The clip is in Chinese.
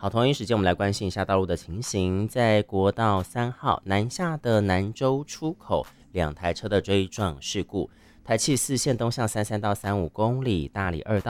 好，同一时间我们来关心一下道路的情形。在国道3号南下的南州出口，两台车的追撞事故。台气4线东向33到35公里，大里2道